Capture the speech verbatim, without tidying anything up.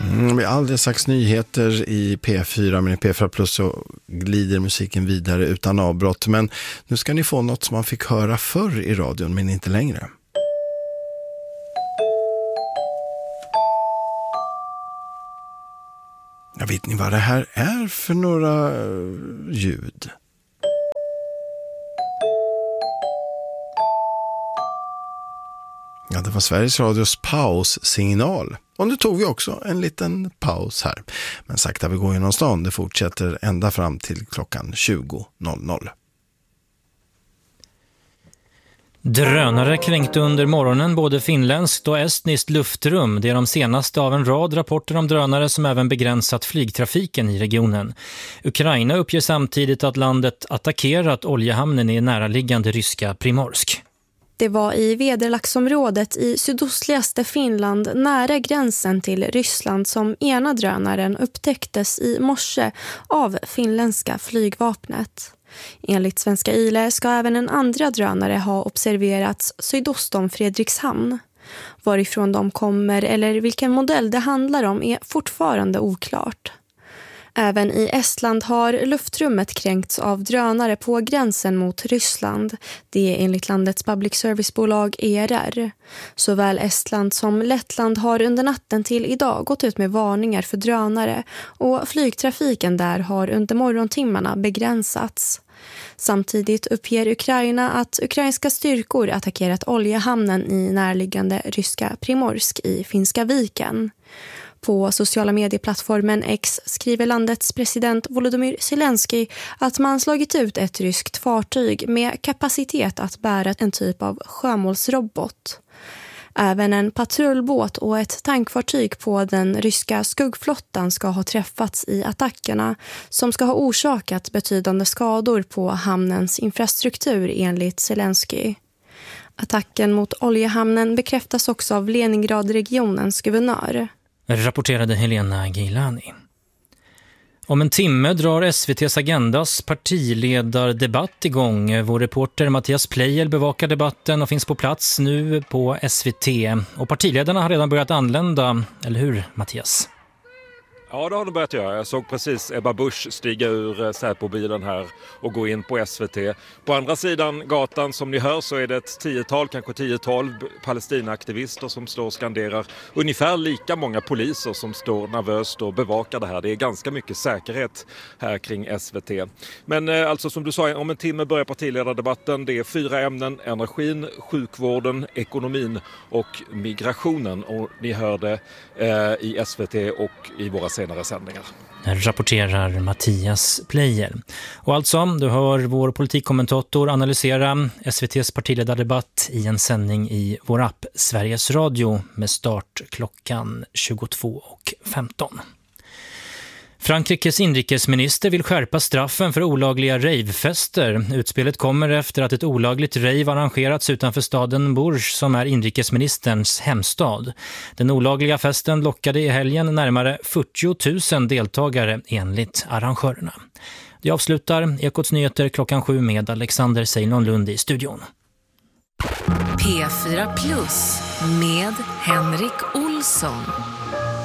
Mm, med alldeles slags nyheter i P fyra, men i P fyra Plus så glider musiken vidare utan avbrott. Men nu ska ni få något som man fick höra förr i radion, men inte längre. Jag vet ni vad det här är för några ljud? Ja, det var Sveriges Radios paussignal. Och nu tog vi också en liten paus här. Men sakta vi går genom stan. Det fortsätter ända fram till klockan tjugo noll noll. Drönare kränkte under morgonen både finländskt och estniskt luftrum. Det är de senaste av en rad rapporter om drönare som även begränsat flygtrafiken i regionen. Ukraina uppger samtidigt att landet attackerat oljehamnen i näraliggande ryska Primorsk. Det var i Vederlaxområdet i sydostligaste Finland nära gränsen till Ryssland som ena drönaren upptäcktes i morse av finländska flygvapnet. Enligt Svenska Yle ska även en andra drönare ha observerats sydost om Fredrikshamn. Varifrån de kommer eller vilken modell det handlar om är fortfarande oklart. Även i Estland har luftrummet kränkts av drönare på gränsen mot Ryssland. Det är enligt landets public servicebolag E R R. Såväl Estland som Lettland har under natten till idag gått ut med varningar för drönare och flygtrafiken där har under morgontimmarna begränsats. Samtidigt uppger Ukraina att ukrainska styrkor attackerat oljehamnen i närliggande ryska Primorsk i Finska viken. På sociala medieplattformen X skriver landets president Volodymyr Zelensky att man slagit ut ett ryskt fartyg med kapacitet att bära en typ av sjömålsrobot. Även en patrullbåt och ett tankfartyg på den ryska skuggflottan ska ha träffats i attackerna som ska ha orsakat betydande skador på hamnens infrastruktur enligt Zelensky. Attacken mot oljehamnen bekräftas också av Leningradregionens guvernör. Rapporterade Helena Gilani. Om en timme drar S V T:s Agendas partiledardebatt igång. Vår reporter Mattias Pleijel bevakar debatten och finns på plats nu på S V T. Och partiledarna har redan börjat anlända, eller hur Mattias? Ja, det har de börjat göra. Jag såg precis Ebba Busch stiga ur Säpo-bilen här och gå in på S V T. På andra sidan gatan som ni hör så är det ett tiotal, kanske tio-tolv Palestina-aktivister som står och skanderar. Ungefär lika många poliser som står nervöst och bevakar det här. Det är ganska mycket säkerhet här kring S V T. Men eh, alltså som du sa, om en timme börjar partiledardebatten. Det är fyra ämnen: energin, sjukvården, ekonomin och migrationen. Och ni hör det eh, i S V T och i våra senare sändningar. Rapporterar Mattias Pleijel. Och alltså, du hör vår politikkommentator analysera S V T:s partiledardebatt i en sändning i vår app Sveriges Radio med start klockan tjugotvå och femton. Frankrikes inrikesminister vill skärpa straffen för olagliga ravefester. Utspelet kommer efter att ett olagligt rave arrangerats utanför staden Bourges som är inrikesministerns hemstad. Den olagliga festen lockade i helgen närmare fyrtio tusen deltagare enligt arrangörerna. Det avslutar Ekots nyheter klockan sju med Alexander Ceylon Lund i studion. P fyra Plus med Henrik Olsson.